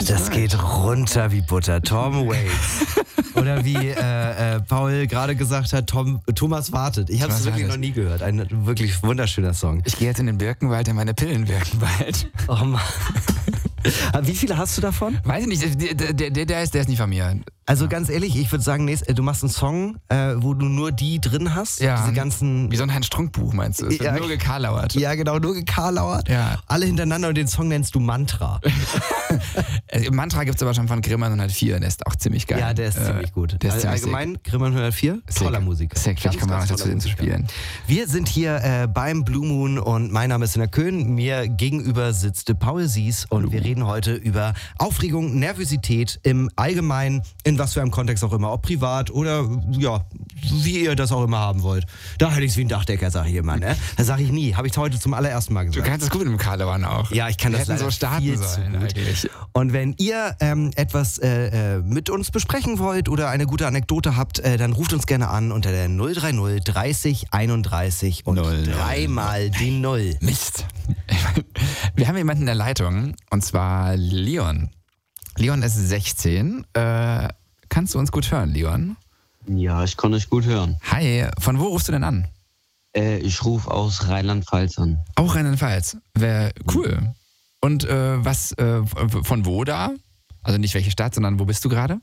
Das geht runter wie Butter. Tom Waits. Oder wie Paul gerade gesagt hat, Thomas wartet. Ich habe es wirklich noch nie gehört. Ein wirklich wunderschöner Song. Ich gehe jetzt in den Birkenwald, in meine Pillen wirken bald. Oh Mann. Wie viele hast du davon? Weiß ich nicht, der ist nicht von mir. Also ganz ehrlich, ich würde sagen, du machst einen Song, wo du nur die drin hast. Ja. Diese ganzen... Wie so ein Heinz-Strunk-Buch, meinst du? Es wird nur gekarlauert. Ja, genau, nur gekarlauert. Ja. Alle hintereinander und den Song nennst du Mantra. Mantra gibt es aber schon von Grimmern 104, der ist auch ziemlich geil. Ja, der ist ziemlich gut. Der ist ziemlich allgemein, Grimmern 104, toller Musiker. Sehr gleich kommen wir noch dazu, den zu spielen. Wir sind hier beim Blue Moon und mein Name ist Sinner Köhn. Mir gegenüber sitzt Paul Sies und wir reden heute über Aufregung, Nervosität im Allgemeinen, in was für einem Kontext auch immer, ob privat oder ja, wie ihr das auch immer haben wollt. Da hätte ich es wie ein Dachdecker, sage ich immer, ne? Das sage ich nie, habe ich heute zum allerersten Mal gesagt. Du kannst es gut mit dem Karlauern auch. Ja, ich kann das leider so starten sollen eigentlich. Und wenn ihr etwas mit uns besprechen wollt oder eine gute Anekdote habt, dann ruft uns gerne an unter der 030 30 31 und 00. dreimal die 0. Mist. Wir haben jemanden in der Leitung und zwar Leon. Leon ist 16. Kannst du uns gut hören, Leon? Ja, ich kann euch gut hören. Hi, von wo rufst du denn an? Ich rufe aus Rheinland-Pfalz an. Auch Rheinland-Pfalz. Cool. Und von wo da? Also nicht welche Stadt, sondern wo bist du gerade?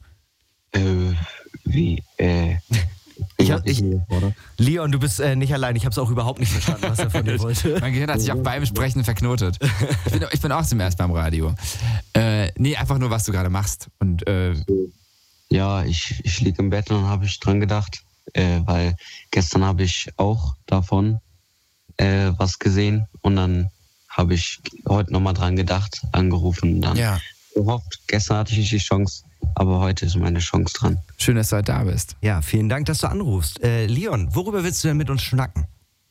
Leon, du bist nicht allein. Ich habe es auch überhaupt nicht verstanden, was er von dir wollte. Mein Gehirn hat sich auch beim Sprechen verknotet. Ich bin auch zum ersten Mal im Radio. Nee, einfach nur, was du gerade machst. Und ja, ich liege im Bett und habe ich dran gedacht, weil gestern habe ich auch davon was gesehen und dann habe ich heute nochmal dran gedacht, angerufen und dann gehofft. Gestern hatte ich nicht die Chance, aber heute ist meine Chance dran. Schön, dass du heute da bist. Ja, vielen Dank, dass du anrufst. Leon, worüber willst du denn mit uns schnacken?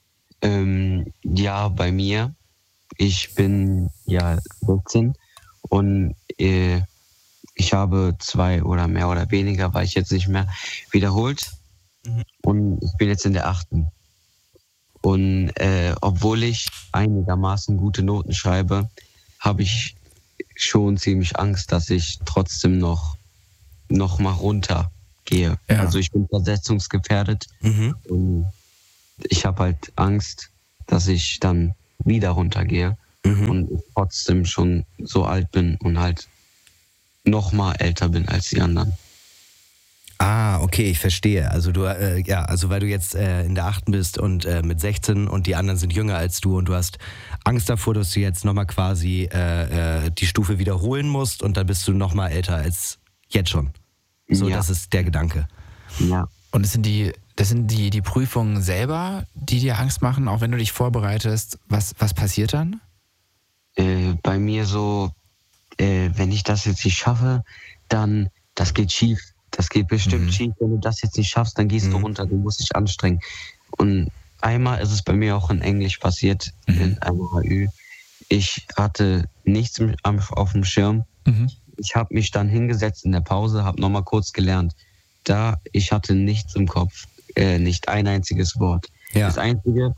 Ja, bei mir. Ich bin ja 14 und ich habe 2 oder mehr oder weniger, weil ich jetzt nicht mehr wiederholt. Und ich bin jetzt in der 8. Und obwohl ich einigermaßen gute Noten schreibe, habe ich schon ziemlich Angst, dass ich trotzdem noch mal runtergehe. Ja. Also ich bin versetzungsgefährdet und ich habe halt Angst, dass ich dann wieder runtergehe und trotzdem schon so alt bin und halt noch mal älter bin als die anderen. Ah, okay, ich verstehe. Also du, weil du jetzt in der 8. bist und mit 16 und die anderen sind jünger als du und du hast Angst davor, dass du jetzt nochmal quasi die Stufe wiederholen musst und dann bist du nochmal älter als jetzt schon. So, ja. Das ist der Gedanke. Ja. Und das sind die Prüfungen selber, die dir Angst machen, auch wenn du dich vorbereitest. Was passiert dann? Bei mir so, wenn ich das jetzt nicht schaffe, dann, das geht schief. Das geht bestimmt schief. Wenn du das jetzt nicht schaffst, dann gehst du runter, du musst dich anstrengen. Und einmal ist es bei mir auch in Englisch passiert, in einem HÜ. Ich hatte nichts auf dem Schirm. Ich habe mich dann hingesetzt in der Pause, habe nochmal kurz gelernt. Ich hatte nichts im Kopf, nicht ein einziges Wort. Ja. Das Einzige,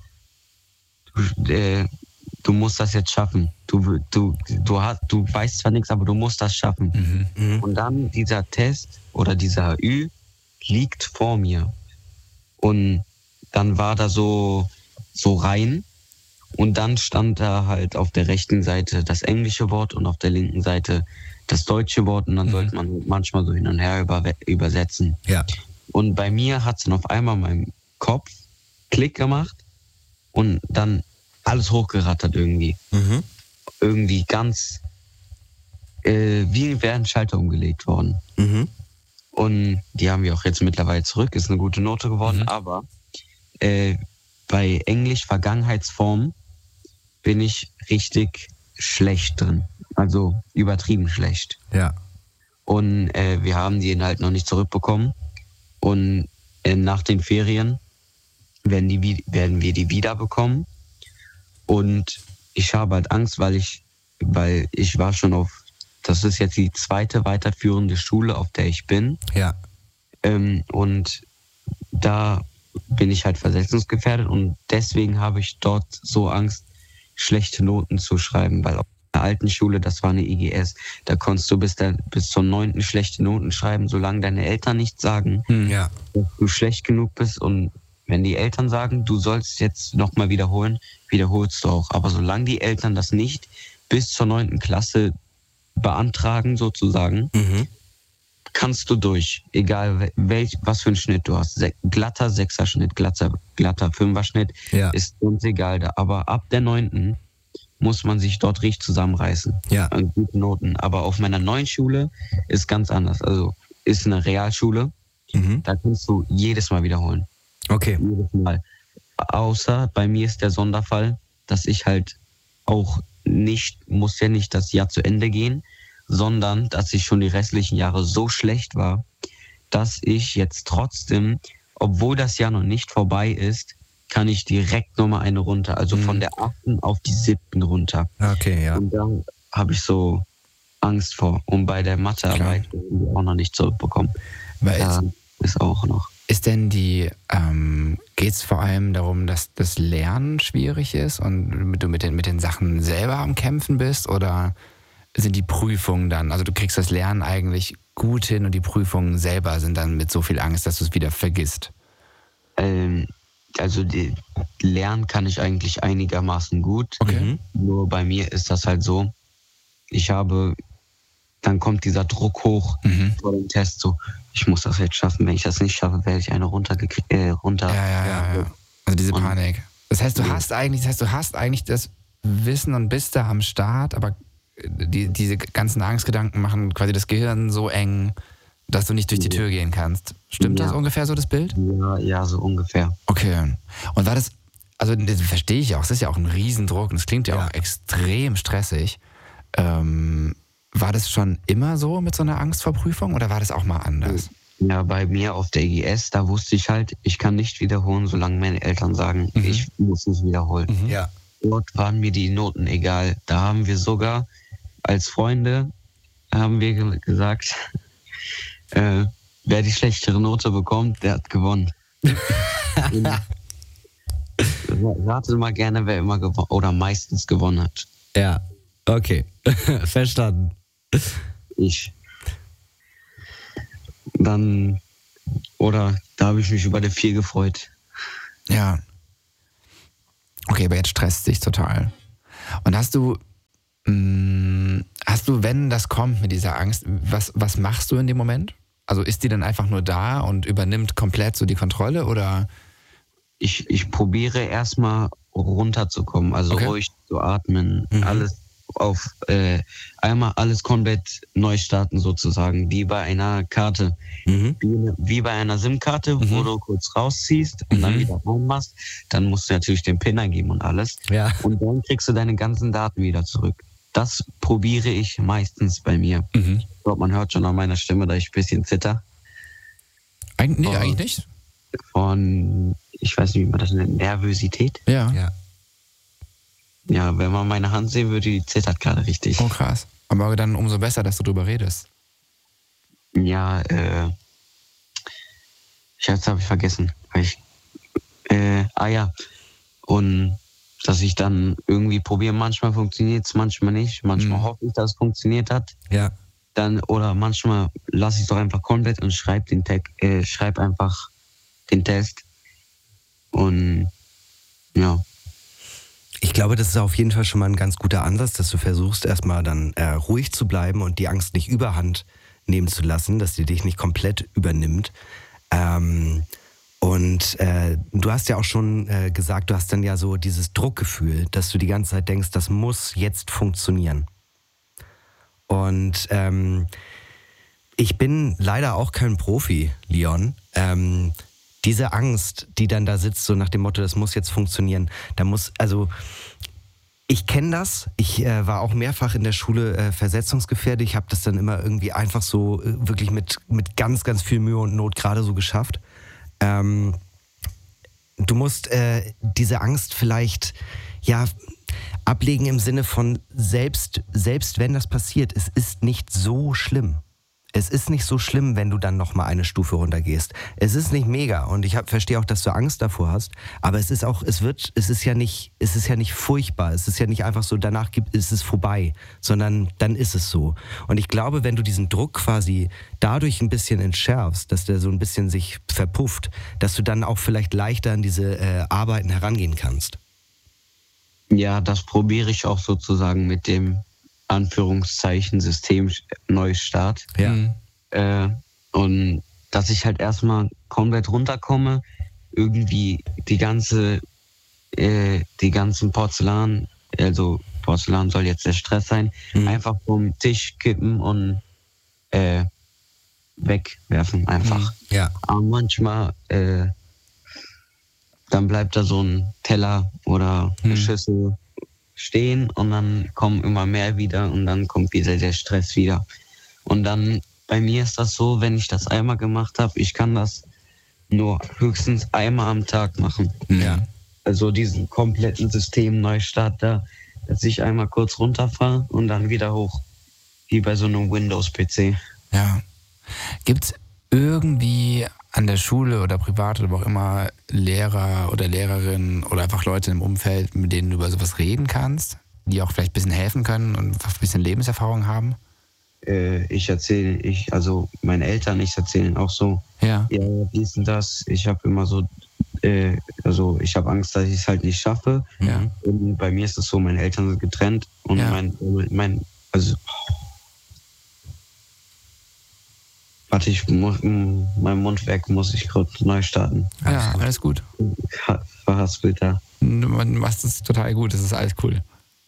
du musst das jetzt schaffen. Du weißt zwar nichts, aber du musst das schaffen. Und dann dieser Test oder dieser HÜ liegt vor mir. Und dann war da so rein. Und dann stand da halt auf der rechten Seite das englische Wort und auf der linken Seite das deutsche Wort. Und dann sollte man manchmal so hin und her übersetzen. Ja. Und bei mir hat es dann auf einmal in meinem Kopf Klick gemacht und dann alles hochgerattert irgendwie. Irgendwie ganz, wie wäre ein Schalter umgelegt worden. Und die haben wir auch jetzt mittlerweile zurück, ist eine gute Note geworden, aber bei Englisch Vergangenheitsform bin ich richtig schlecht drin. Also übertrieben schlecht. Ja. Und wir haben die halt noch nicht zurückbekommen. Und nach den Ferien werden wir die wiederbekommen. Und ich habe halt Angst, weil ich war schon das ist jetzt die 2. weiterführende Schule, auf der ich bin. Ja. Und da bin ich halt versetzungsgefährdet und deswegen habe ich dort so Angst, schlechte Noten zu schreiben, weil alten Schule, das war eine IGS, da konntest du bis zur 9. schlechte Noten schreiben, solange deine Eltern nichts sagen, Ja. dass du schlecht genug bist. Und wenn die Eltern sagen, du sollst jetzt nochmal wiederholen, wiederholst du auch. Aber solange die Eltern das nicht bis zur 9. Klasse beantragen sozusagen, kannst du durch. Egal was für einen Schnitt du hast. Glatter 6er Schnitt, glatter 5er Schnitt, ist uns egal. Aber ab der 9. muss man sich dort richtig zusammenreißen. Ja. An guten Noten. Aber auf meiner neuen Schule ist ganz anders. Also ist eine Realschule. Da kannst du jedes Mal wiederholen. Okay. Jedes Mal. Außer bei mir ist der Sonderfall, dass ich halt auch muss ja nicht das Jahr zu Ende gehen, sondern dass ich schon die restlichen Jahre so schlecht war, dass ich jetzt trotzdem, obwohl das Jahr noch nicht vorbei ist, kann ich direkt nochmal eine runter. Also von der 8. auf die 7. runter. Okay, ja. Und da habe ich so Angst vor. Und bei der Mathearbeit werden wir auch noch nicht zurückbekommen. Da ist auch noch. Ist denn geht's vor allem darum, dass das Lernen schwierig ist und du mit den Sachen selber am Kämpfen bist, oder sind die Prüfungen dann, also du kriegst das Lernen eigentlich gut hin und die Prüfungen selber sind dann mit so viel Angst, dass du es wieder vergisst? Also die Lernen kann ich eigentlich einigermaßen gut. Okay. Nur bei mir ist das halt so, dann kommt dieser Druck hoch vor dem Test, so, ich muss das jetzt schaffen. Wenn ich das nicht schaffe, werde ich eine runter. Ja. Also diese Panik. Das heißt, du hast eigentlich das Wissen und bist da am Start, aber diese ganzen Angstgedanken machen quasi das Gehirn so eng, dass du nicht durch die Tür gehen kannst. Stimmt das ungefähr so, das Bild? Ja, so ungefähr. Okay. Und war das, also das verstehe ich auch, es ist ja auch ein Riesendruck und es klingt ja auch extrem stressig. War das schon immer so mit so einer Angst vor Prüfung oder war das auch mal anders? Ja, bei mir auf der IGS, da wusste ich halt, ich kann nicht wiederholen, solange meine Eltern sagen, ich muss nicht wiederholen. Ja. Dort waren mir die Noten egal. Da haben wir sogar als Freunde gesagt, wer die schlechtere Note bekommt, der hat gewonnen. Rate mal gerne, wer immer gewonnen oder meistens gewonnen hat. Ja, okay. Verstanden. Ich. Dann, oder da habe ich mich über die 4 gefreut. Ja. Okay, aber jetzt stresst dich total. Und hast du, wenn das kommt mit dieser Angst, was machst du in dem Moment? Also ist die dann einfach nur da und übernimmt komplett so die Kontrolle, oder? Ich probiere erstmal runterzukommen, also ruhig zu atmen, alles auf einmal alles komplett neu starten sozusagen, wie bei einer Karte, wie bei einer SIM-Karte, wo du kurz rausziehst und dann wieder reinmachst, dann musst du natürlich den PIN eingeben und alles, und dann kriegst du deine ganzen Daten wieder zurück. Das probiere ich meistens bei mir. Ich glaube, man hört schon an meiner Stimme, dass ich ein bisschen zitter. Eigentlich nicht. Von, ich weiß nicht, wie man das nennt, Nervosität. Ja. Ja, wenn man meine Hand sehen würde, die zittert gerade richtig. Oh, krass. Aber dann umso besser, dass du drüber redest. Ja, jetzt habe ich vergessen. Und dass ich dann irgendwie probiere, manchmal funktioniert es, manchmal nicht. Manchmal hoffe ich, dass es funktioniert hat. Ja. Dann, oder manchmal lasse ich es doch einfach komplett und schreibe einfach den Test. Und ja. Ich glaube, das ist auf jeden Fall schon mal ein ganz guter Ansatz, dass du versuchst, erstmal dann ruhig zu bleiben und die Angst nicht überhand nehmen zu lassen, dass die dich nicht komplett übernimmt. Und du hast ja auch schon gesagt, du hast dann ja so dieses Druckgefühl, dass du die ganze Zeit denkst, das muss jetzt funktionieren. Und ich bin leider auch kein Profi, Leon. Diese Angst, die dann da sitzt, so nach dem Motto, das muss jetzt funktionieren, ich kenne das. Ich war auch mehrfach in der Schule versetzungsgefährdet. Ich habe das dann immer irgendwie einfach so wirklich mit ganz, ganz viel Mühe und Not gerade so geschafft. Du musst diese Angst vielleicht ablegen im Sinne von selbst wenn das passiert, es ist nicht so schlimm. es ist nicht so schlimm, wenn du dann nochmal eine Stufe runtergehst. Es ist nicht mega und ich verstehe auch, dass du Angst davor hast, aber es ist auch, es ist ja nicht furchtbar. Es ist ja nicht einfach so, danach ist es vorbei, sondern dann ist es so. Und ich glaube, wenn du diesen Druck quasi dadurch ein bisschen entschärfst, dass der so ein bisschen sich verpufft, dass du dann auch vielleicht leichter an diese Arbeiten herangehen kannst. Ja, das probiere ich auch sozusagen mit dem Anführungszeichen System Neustart. Ja. Und dass ich halt erstmal komplett runterkomme, irgendwie die ganzen Porzellan, also Porzellan soll jetzt der Stress sein, einfach vom Tisch kippen und wegwerfen einfach. Ja. Aber manchmal dann bleibt da so ein Teller oder eine Schüssel stehen und dann kommen immer mehr wieder und dann kommt wieder der Stress wieder. Und dann bei mir ist das so, wenn ich das einmal gemacht habe, ich kann das nur höchstens einmal am Tag machen. Ja. Also diesen kompletten Systemneustart da, dass ich einmal kurz runterfahre und dann wieder hoch. Wie bei so einem Windows-PC. Ja. Gibt's irgendwie an der Schule oder privat oder wo auch immer Lehrer oder Lehrerinnen oder einfach Leute im Umfeld, mit denen du über sowas reden kannst, die auch vielleicht ein bisschen helfen können und ein bisschen Lebenserfahrung haben? Also meine Eltern, ich erzähle auch so, Ja, dies und das. Ich habe immer so, ich habe Angst, dass ich es halt nicht schaffe. ja. Und bei mir ist es so, meine Eltern sind getrennt und Ja. mein mein Mundwerk muss ich kurz neu starten. Ja, alles gut. Verhaspelt da. Man macht es total gut, das ist alles cool.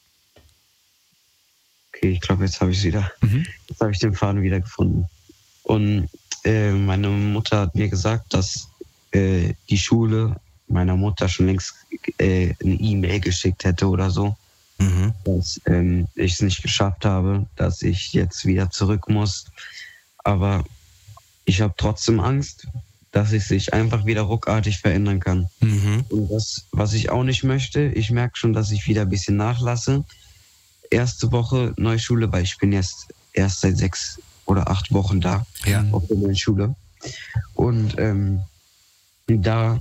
Okay, ich glaube, jetzt habe ich es wieder. Jetzt habe ich den Faden wieder gefunden. Und meine Mutter hat mir gesagt, dass die Schule meiner Mutter schon längst eine E-Mail geschickt hätte oder so. Dass ich es nicht geschafft habe, dass ich jetzt wieder zurück muss. Aber ich habe trotzdem Angst, dass es sich einfach wieder ruckartig verändern kann. Und das, was ich auch nicht möchte, ich merke schon, dass ich wieder ein bisschen nachlasse. Erste Woche neue Schule, weil ich bin erst seit 6 oder 8 Wochen da auf der neuen Schule. Und da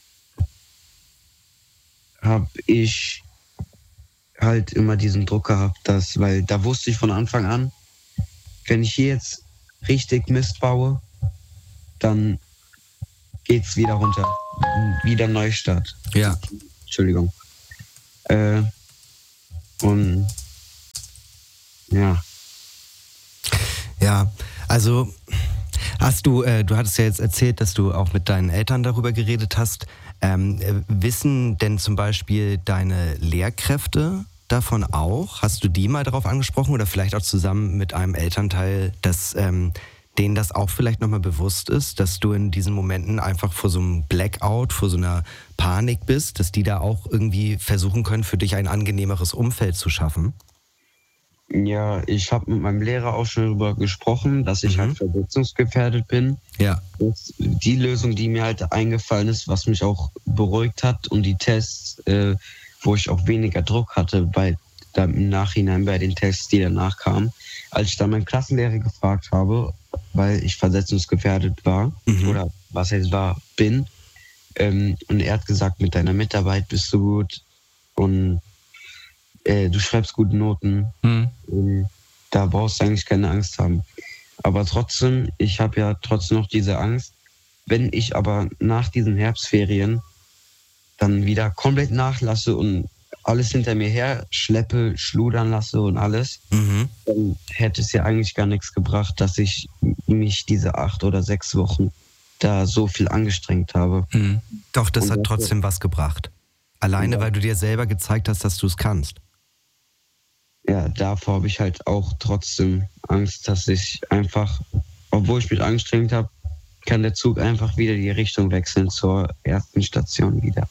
habe ich halt immer diesen Druck gehabt, weil da wusste ich von Anfang an, wenn ich hier jetzt richtig Mist baue, dann geht's wieder runter. Wieder Neustart. Ja. Entschuldigung. Und ja. Ja, also du hattest ja jetzt erzählt, dass du auch mit deinen Eltern darüber geredet hast. Wissen denn zum Beispiel deine Lehrkräfte davon auch? Hast du die mal darauf angesprochen oder vielleicht auch zusammen mit einem Elternteil, dass denen das auch vielleicht nochmal bewusst ist, dass du in diesen Momenten einfach vor so einem Blackout, vor so einer Panik bist, dass die da auch irgendwie versuchen können, für dich ein angenehmeres Umfeld zu schaffen? Ja, ich habe mit meinem Lehrer auch schon darüber gesprochen, dass ich halt versetzungsgefährdet bin. Ja. Und die Lösung, die mir halt eingefallen ist, was mich auch beruhigt hat und die Tests, wo ich auch weniger Druck hatte, im Nachhinein bei den Tests, die danach kamen, als ich dann meinen Klassenlehrer gefragt habe, weil ich versetzungsgefährdet war oder was jetzt bin, und er hat gesagt, mit deiner Mitarbeit bist du gut und du schreibst gute Noten. Da brauchst du eigentlich keine Angst haben. Aber trotzdem, ich habe ja trotzdem noch diese Angst, wenn ich aber nach diesen Herbstferien dann wieder komplett nachlasse und alles hinter mir her schleppe, schludern lasse und alles, dann hätte es ja eigentlich gar nichts gebracht, dass ich mich diese 8 oder 6 Wochen da so viel angestrengt habe. Doch, das hat trotzdem was gebracht. Alleine, weil du dir selber gezeigt hast, dass du es kannst. Ja, davor habe ich halt auch trotzdem Angst, dass ich einfach, obwohl ich mich angestrengt habe, kann der Zug einfach wieder die Richtung wechseln zur ersten Station wieder.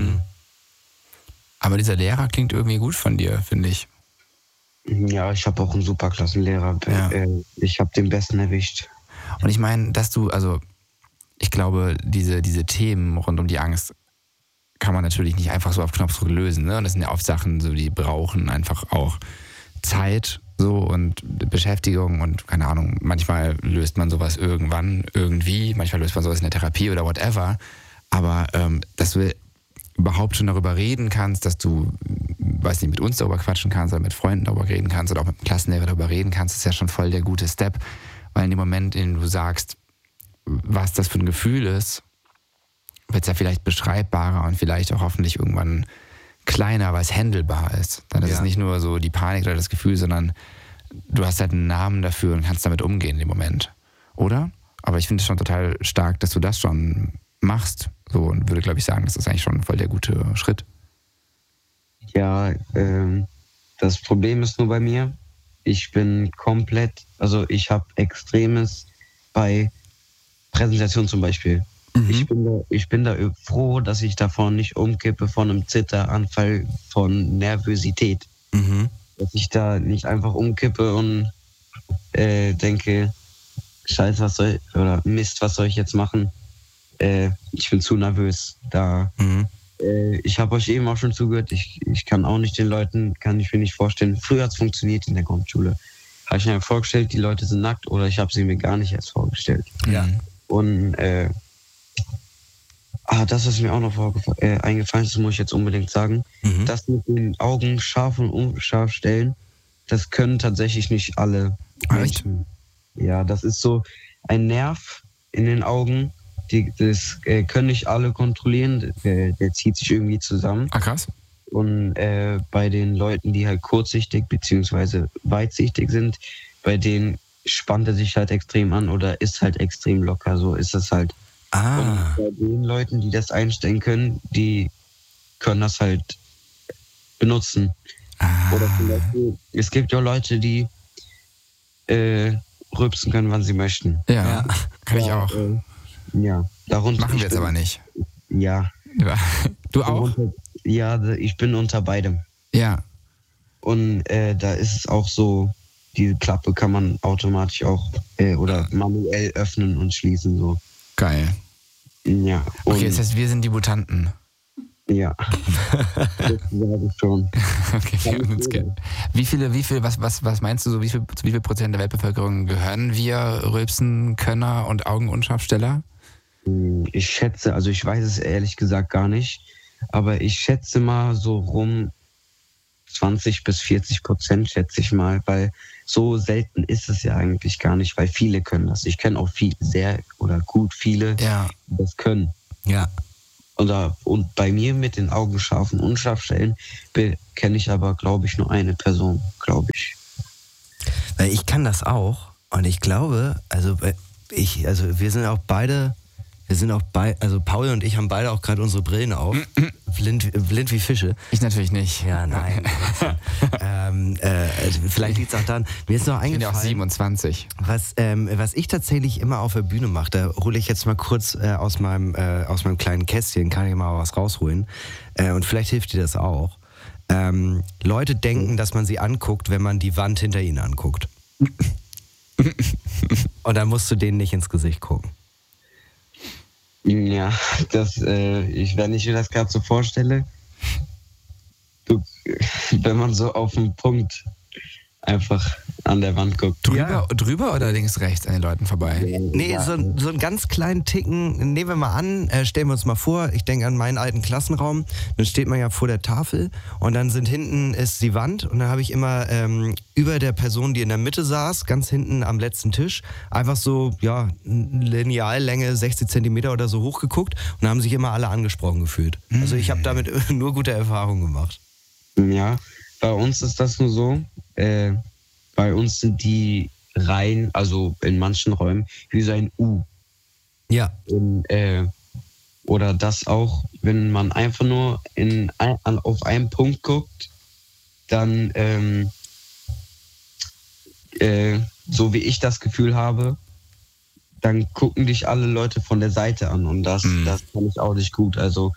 Aber dieser Lehrer klingt irgendwie gut von dir, finde ich. Ja, ich habe auch einen super Klassenlehrer. Ja. Ich habe den Besten erwischt. Und ich meine, ich glaube, diese Themen rund um die Angst kann man natürlich nicht einfach so auf Knopfdruck lösen. Ne? Und das sind ja oft Sachen, so, die brauchen einfach auch Zeit so und Beschäftigung und keine Ahnung, manchmal löst man sowas irgendwann, irgendwie, manchmal löst man sowas in der Therapie oder whatever, aber dass du überhaupt schon darüber reden kannst, dass du, weiß nicht, mit uns darüber quatschen kannst oder mit Freunden darüber reden kannst oder auch mit dem Klassenlehrer darüber reden kannst, ist ja schon voll der gute Step, weil in dem Moment, in dem du sagst, was das für ein Gefühl ist, wird es ja vielleicht beschreibbarer und vielleicht auch hoffentlich irgendwann kleiner, weil es handelbar ist. Dann ist es nicht nur so die Panik oder das Gefühl, sondern du hast halt einen Namen dafür und kannst damit umgehen in dem Moment. Oder? Aber ich finde es schon total stark, dass du das schon machst. So, und würde, glaube ich, sagen, das ist eigentlich schon voll der gute Schritt. Ja, das Problem ist nur bei mir, ich bin komplett, also ich habe Extremes bei Präsentation zum Beispiel. Ich bin da froh, dass ich davon nicht umkippe von einem Zitteranfall von Nervosität. Dass ich da nicht einfach umkippe und denke, Scheiße, Mist, was soll ich jetzt machen? Ich bin zu nervös. Ich habe euch eben auch schon zugehört, ich kann auch nicht den Leuten, kann ich mir nicht vorstellen. Früher hat es funktioniert in der Grundschule. Habe ich mir vorgestellt, die Leute sind nackt oder ich habe sie mir gar nicht erst vorgestellt. Ja. Und das, was mir auch noch eingefallen ist, muss ich jetzt unbedingt sagen. Das mit den Augen scharf und unscharf stellen, das können tatsächlich nicht alle Menschen. Ja, das ist so ein Nerv in den Augen, das können nicht alle kontrollieren, der zieht sich irgendwie zusammen. Ah, krass. Und bei den Leuten, die halt kurzsichtig bzw. weitsichtig sind, bei denen spannt er sich halt extrem an oder ist halt extrem locker, so ist es halt. Und bei den Leuten, die das einstellen können, die können das halt benutzen. Oder zum Beispiel, es gibt ja Leute, die rülpsen können, wann sie möchten. Ja. Kann ich auch. Darunter. Machen wir jetzt aber nicht. Ja. Du auch? Ja, ich bin unter beidem. Ja. Und da ist es auch so, die Klappe kann man automatisch auch oder manuell öffnen und schließen. So. Geil. Ja. Okay, das heißt, wir sind die Mutanten. Ja. Das sage ich schon. Okay, wir haben uns kennt. Was meinst du so, zu wie viel Prozent der Weltbevölkerung gehören wir Rülpsen-Könner und Augenunscharfsteller? Ich schätze, also ich weiß es ehrlich gesagt gar nicht, aber ich schätze mal so rum 20-40%, schätze ich mal, weil so selten ist es ja eigentlich gar nicht, weil viele können das. Ich kenne auch viele die das können. Ja. Und bei mir mit den Augen scharf und unscharf stellen, kenne ich aber, glaube ich, nur eine Person, glaube ich. Weil ich kann das auch und ich glaube, wir sind auch beide, also Paul und ich haben beide auch gerade unsere Brillen auf, blind wie Fische. Ich natürlich nicht. Ja, nein. Vielleicht liegt es auch daran, mir ist noch eingefallen. Ich bin ja auch 27. Was ich tatsächlich immer auf der Bühne mache, da hole ich jetzt mal kurz aus meinem kleinen Kästchen, kann ich mal was rausholen. Und vielleicht hilft dir das auch. Leute denken, dass man sie anguckt, wenn man die Wand hinter ihnen anguckt. Und dann musst du denen nicht ins Gesicht gucken. Ja, wenn ich mir das gerade so vorstelle, wenn man so auf den Punkt einfach an der Wand guckt. Drüber oder links, rechts an den Leuten vorbei? Nee, so einen ganz kleinen Ticken, nehmen wir mal an, stellen wir uns mal vor, ich denke an meinen alten Klassenraum, dann steht man ja vor der Tafel und dann hinten ist die Wand und dann habe ich immer über der Person, die in der Mitte saß, ganz hinten am letzten Tisch, einfach so, Lineallänge 60 Zentimeter oder so hochgeguckt und dann haben sich immer alle angesprochen gefühlt. Also ich habe damit nur gute Erfahrungen gemacht. Ja, bei uns ist das nur so, bei uns sind die Reihen, also in manchen Räumen, wie so ein U. Ja. Oder das auch, wenn man einfach nur auf einen Punkt guckt, dann, so wie ich das Gefühl habe, dann gucken dich alle Leute von der Seite an und das kann ich auch nicht gut. Also,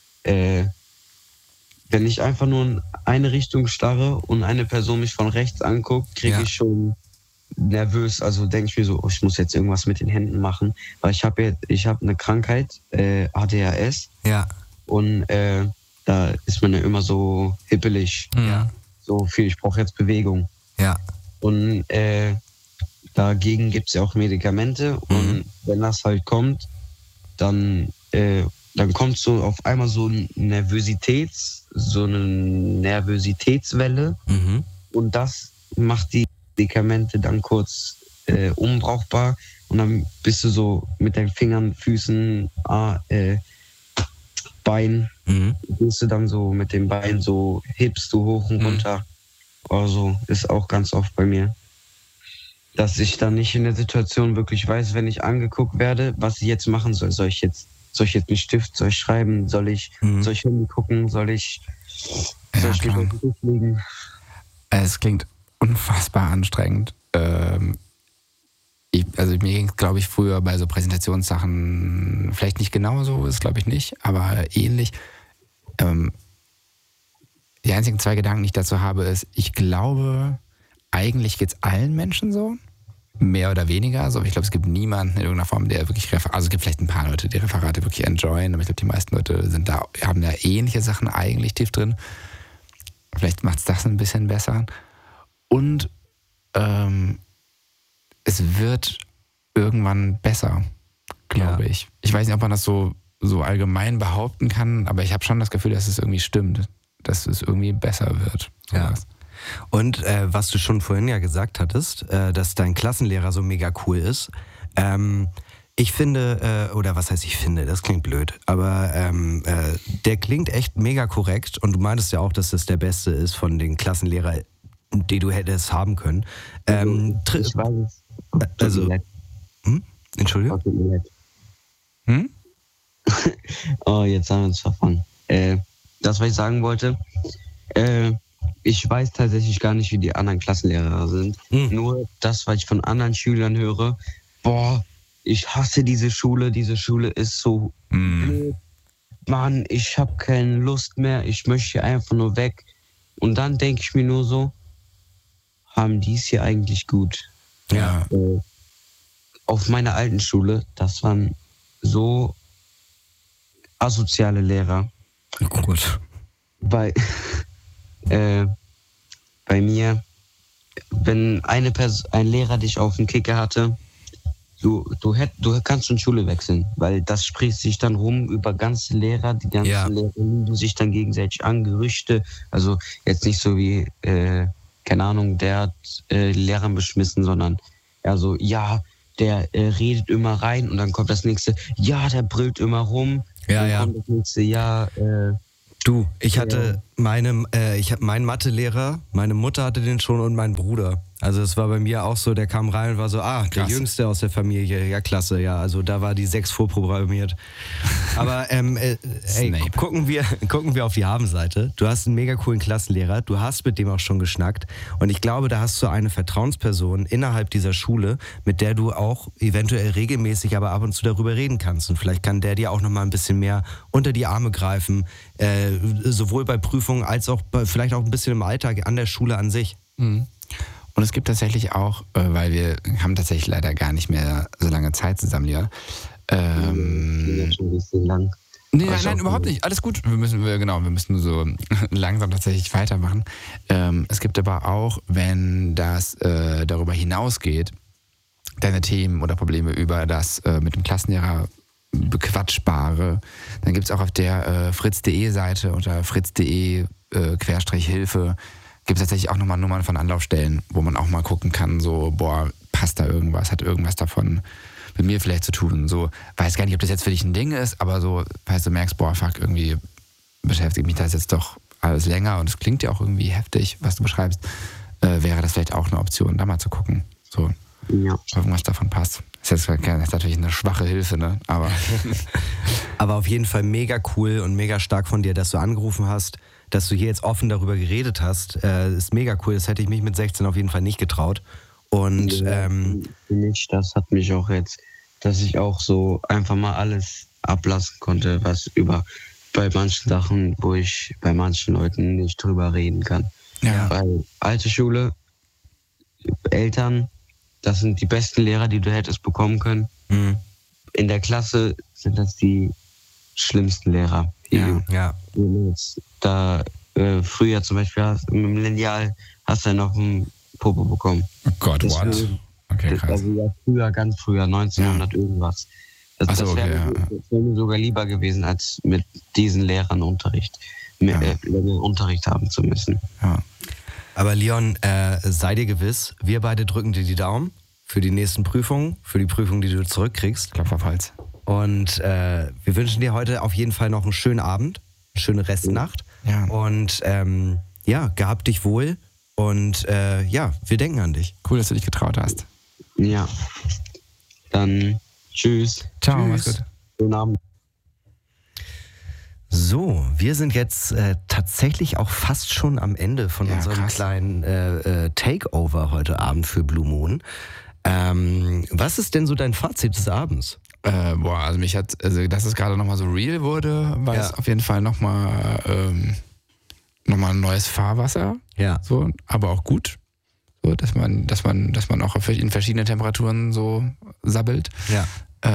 wenn ich einfach nur in eine Richtung starre und eine Person mich von rechts anguckt, kriege ich schon nervös. Also denke ich mir so, ich muss jetzt irgendwas mit den Händen machen, weil ich habe eine Krankheit, ADHS. Ja. Und da ist man ja immer so hippelig. Ja. So viel, ich brauche jetzt Bewegung. Ja. Und dagegen gibt es ja auch Medikamente. Und wenn das halt kommt, dann kommt so auf einmal so eine Nervositätswelle. Und das macht die Medikamente dann kurz unbrauchbar. Und dann bist du so mit deinen Fingern, Füßen, Bein, gehst du dann so mit dem Bein so, hebst du hoch und runter. Also ist auch ganz oft bei mir, dass ich dann nicht in der Situation wirklich weiß, wenn ich angeguckt werde, was ich jetzt machen soll. Soll ich jetzt mit Stift, soll ich schreiben, soll ich Handy gucken, soll ich mich auf den Tisch legen? Es klingt unfassbar anstrengend. Mir ging es, glaube ich, früher bei so Präsentationssachen vielleicht nicht genauso, ist glaube ich nicht, aber ähnlich. Die einzigen 2 Gedanken, die ich dazu habe, ist, ich glaube, eigentlich geht es allen Menschen so, mehr oder weniger. Also ich glaube, es gibt niemanden in irgendeiner Form, der wirklich also es gibt vielleicht ein paar Leute, die Referate wirklich enjoyen, aber ich glaube, die meisten Leute haben da ähnliche Sachen eigentlich tief drin. Vielleicht macht es das ein bisschen besser. Und es wird irgendwann besser, glaube ich. Ich weiß nicht, ob man das so allgemein behaupten kann, aber ich habe schon das Gefühl, dass es irgendwie stimmt, dass es irgendwie besser wird. Sowas. Ja. Und was du schon vorhin ja gesagt hattest, dass dein Klassenlehrer so mega cool ist. Ich finde, oder was heißt ich finde, das klingt blöd, aber der klingt echt mega korrekt und du meintest ja auch, dass das der beste ist von den Klassenlehrern, die du hättest haben können. Ich weiß es. Also, Entschuldigung? Oh, jetzt haben wir uns verfangen. Das, was ich sagen wollte, ich weiß tatsächlich gar nicht, wie die anderen Klassenlehrer sind. Nur das, was ich von anderen Schülern höre, boah, ich hasse diese Schule ist so blöd. Mann, ich habe keine Lust mehr, ich möchte hier einfach nur weg. Und dann denke ich mir nur so, haben die es hier eigentlich gut? Ja. Auf meiner alten Schule, das waren so asoziale Lehrer. Gut. Bei mir, wenn ein Lehrer dich auf den Kicker hatte, du kannst schon Schule wechseln, weil das spricht sich dann rum über ganze Lehrer, die ganzen Lehrer lügen sich dann gegenseitig an, Gerüchte, also jetzt nicht so wie, keine Ahnung, der hat Lehrern beschmissen, sondern eher so, ja, der redet immer rein und dann kommt das nächste, ja, der brüllt immer rum, dann kommt das nächste, Du, ich hatte meinen Mathelehrer, meine Mutter hatte den schon und mein Bruder. Also es war bei mir auch so, der kam rein und war so, der Jüngste aus der Familie, ja klasse, ja. Also da war die 6 vorprogrammiert. Aber gucken wir auf die Habenseite. Du hast einen mega coolen Klassenlehrer, du hast mit dem auch schon geschnackt und ich glaube, da hast du eine Vertrauensperson innerhalb dieser Schule, mit der du auch eventuell regelmäßig, aber ab und zu darüber reden kannst. Und vielleicht kann der dir auch nochmal ein bisschen mehr unter die Arme greifen, sowohl bei Prüfungen als auch vielleicht auch ein bisschen im Alltag an der Schule an sich. Mhm. Und es gibt tatsächlich auch, weil wir haben tatsächlich leider gar nicht mehr so lange Zeit zusammen, Lea. Schon ein bisschen lang. Nein, überhaupt nicht. Alles gut. Wir müssen so langsam tatsächlich weitermachen. Es gibt aber auch, wenn das darüber hinausgeht, deine Themen oder Probleme über das mit dem Klassenlehrer Bequatschbare, dann gibt es auch auf der fritz.de Seite unter fritz.de/Hilfe gibt es tatsächlich auch nochmal Nummern von Anlaufstellen, wo man auch mal gucken kann, so, passt da irgendwas, hat irgendwas davon mit mir vielleicht zu tun. So, weiß gar nicht, ob das jetzt für dich ein Ding ist, aber so, falls du merkst, irgendwie beschäftigt mich das jetzt doch alles länger und es klingt ja auch irgendwie heftig, was du beschreibst, wäre das vielleicht auch eine Option, da mal zu gucken. So, ob irgendwas davon passt. Das ist natürlich eine schwache Hilfe, ne? Aber auf jeden Fall mega cool und mega stark von dir, dass du angerufen hast, dass du hier jetzt offen darüber geredet hast. Ist mega cool, das hätte ich mich mit 16 auf jeden Fall nicht getraut. Und für mich, das hat mich auch jetzt, dass ich auch so einfach mal alles ablassen konnte, was bei manchen Sachen, wo ich bei manchen Leuten nicht drüber reden kann. Ja. Weil alte Schule, Eltern, das sind die besten Lehrer, die du hättest bekommen können. Mhm. In der Klasse sind das die schlimmsten Lehrer. Früher zum Beispiel mit dem Lineal hast du noch ein Puppe bekommen. Oh Gott, what? Okay, krass. Also ja, früher, ganz früher, 1900 irgendwas. Das wäre mir sogar lieber gewesen, als mit diesen Lehrern Unterricht haben zu müssen. Ja. Aber Leon, sei dir gewiss, wir beide drücken dir die Daumen für die nächsten Prüfungen, für die Prüfung, die du zurückkriegst. Klopf auf Hals. Und wir wünschen dir heute auf jeden Fall noch einen schönen Abend, eine schöne Restnacht. Ja. Und gehabt dich wohl. Und wir denken an dich. Cool, dass du dich getraut hast. Ja. Dann tschüss. Ciao, Tschüss. mach's gut. Guten Abend. So, wir sind jetzt tatsächlich auch fast schon am Ende von unserem krass. kleinen Takeover heute Abend für Blue Moon. Was ist denn so dein Fazit des Abends? Also dass es gerade nochmal so real wurde, war es auf jeden Fall nochmal ein neues Fahrwasser. Ja. So, aber auch gut. So, dass man auch in verschiedenen Temperaturen so sabbelt. Ja.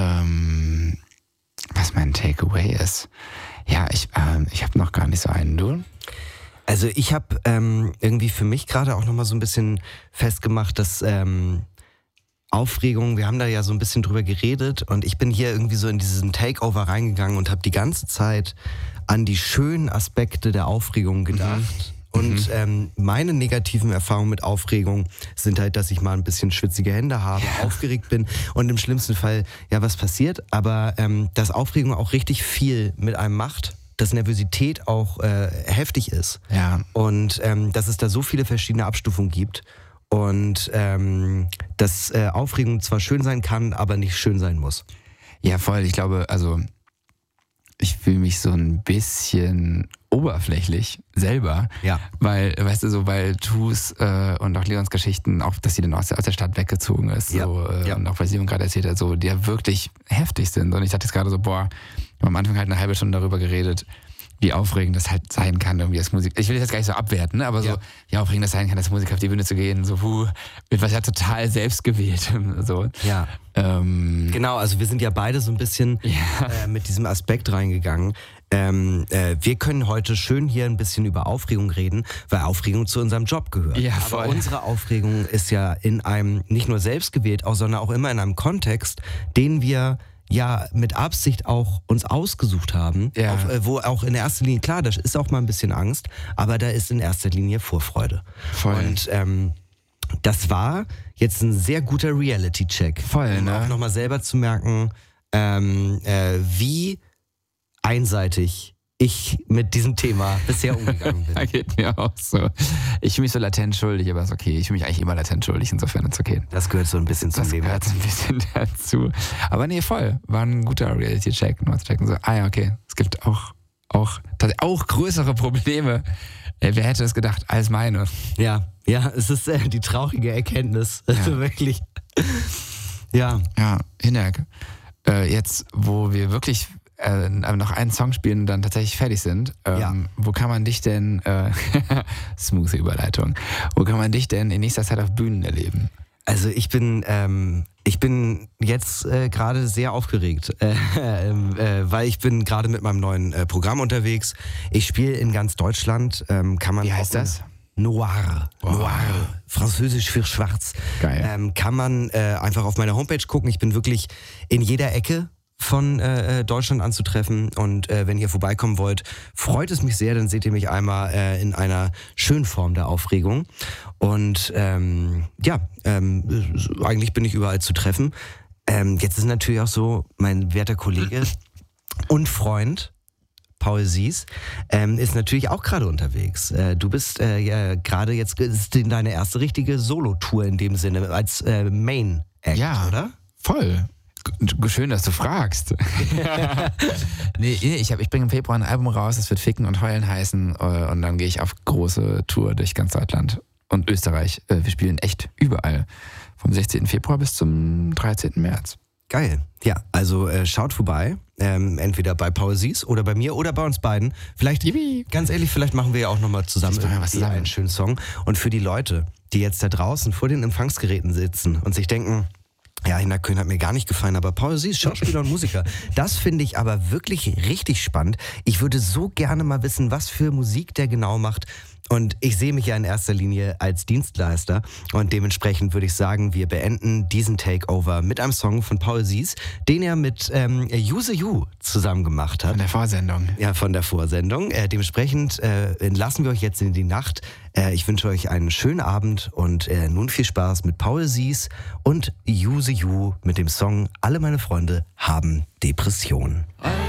Was mein Takeaway ist. Ja, ich habe noch gar nicht so einen, du? Also ich habe irgendwie für mich gerade auch nochmal so ein bisschen festgemacht, dass Aufregung, wir haben da ja so ein bisschen drüber geredet und ich bin hier irgendwie so in diesen Takeover reingegangen und habe die ganze Zeit an die schönen Aspekte der Aufregung gedacht. Und meine negativen Erfahrungen mit Aufregung sind halt, dass ich mal ein bisschen schwitzige Hände habe, aufgeregt bin und im schlimmsten Fall, was passiert. Aber dass Aufregung auch richtig viel mit einem macht, dass Nervosität auch heftig ist. Ja. Und dass es da so viele verschiedene Abstufungen gibt. Und dass Aufregung zwar schön sein kann, aber nicht schön sein muss. Ja, voll. Ich glaube, ich fühle mich so ein bisschen oberflächlich selber, weil, weißt du, so, weil Tus und auch Leons Geschichten, auch, dass sie dann aus der Stadt weggezogen ist, und auch, was Simon gerade erzählt hat, so, die ja wirklich heftig sind. Und ich dachte jetzt gerade so, wir haben am Anfang halt eine halbe Stunde darüber geredet, wie aufregend das halt sein kann, irgendwie als Musiker. Ich will das jetzt gar nicht so abwerten, ne? Aber so, wie aufregend das sein kann, als Musiker auf die Bühne zu gehen, so, wird was ja total selbstgewählt. So. Ja. Genau, also wir sind ja beide so ein bisschen mit diesem Aspekt reingegangen. Wir können heute schön hier ein bisschen über Aufregung reden, weil Aufregung zu unserem Job gehört. Ja, voll. Aber unsere Aufregung ist ja in einem, nicht nur selbst gewählt, sondern auch immer in einem Kontext, den wir mit Absicht auch uns ausgesucht haben, wo auch in erster Linie, klar, da ist auch mal ein bisschen Angst, aber da ist in erster Linie Vorfreude. Voll. Und das war jetzt ein sehr guter Reality-Check. Voll, um auch nochmal selber zu merken, wie einseitig ich mit diesem Thema bisher umgegangen bin. Da geht mir auch so. Ich fühle mich so latent schuldig, aber ist okay. Ich fühle mich eigentlich immer latent schuldig, insofern ist es okay. Das gehört so ein bisschen zum Leben. Das gehört so ein bisschen dazu. Aber nee, voll. War ein guter Reality-Check. Nur zu checken so, okay, es gibt auch größere Probleme. Wer hätte es gedacht, als meine. Ja, es ist die traurige Erkenntnis. Also wirklich. Ja. Ja, Hinek. Jetzt, wo wir wirklich noch einen Song spielen und dann tatsächlich fertig sind, wo kann man dich denn, smooth Überleitung, wo kann man dich denn in nächster Zeit auf Bühnen erleben? Also ich bin jetzt gerade sehr aufgeregt, weil ich bin gerade mit meinem neuen Programm unterwegs. Ich spiele in ganz Deutschland. Wie heißt das? Noir. Französisch für schwarz. Geil. Kann man einfach auf meiner Homepage gucken. Ich bin wirklich in jeder Ecke von Deutschland anzutreffen und wenn ihr vorbeikommen wollt, freut es mich sehr, dann seht ihr mich einmal in einer schönen Form der Aufregung und eigentlich bin ich überall zu treffen. Jetzt ist natürlich auch so, mein werter Kollege und Freund Paul Sies ist natürlich auch gerade unterwegs. Du bist gerade jetzt, ist deine erste richtige Solo-Tour in dem Sinne als Main-Act, oder? Voll. Schön, dass du fragst. Ich bringe im Februar ein Album raus, das wird Ficken und Heulen heißen und dann gehe ich auf große Tour durch ganz Deutschland und Österreich. Wir spielen echt überall. Vom 16. Februar bis zum 13. März. Geil. Ja, also schaut vorbei. Entweder bei Paul Sies oder bei mir oder bei uns beiden. Vielleicht, ganz ehrlich, vielleicht machen wir ja auch nochmal zusammen einen schönen Song. Und für die Leute, die jetzt da draußen vor den Empfangsgeräten sitzen und sich denken, ja, Hinek Köhn hat mir gar nicht gefallen, aber Paul Sies, Schauspieler und Musiker. Das finde ich aber wirklich richtig spannend. Ich würde so gerne mal wissen, was für Musik der genau macht Und ich sehe mich ja in erster Linie als Dienstleister und dementsprechend würde ich sagen, wir beenden diesen Takeover mit einem Song von Paul Sies, den er mit Use You zusammen gemacht hat. Von der Vorsendung. Ja, von der Vorsendung. Dementsprechend entlassen wir euch jetzt in die Nacht. Ich wünsche euch einen schönen Abend und nun viel Spaß mit Paul Sies und Use You mit dem Song Alle meine Freunde haben Depressionen.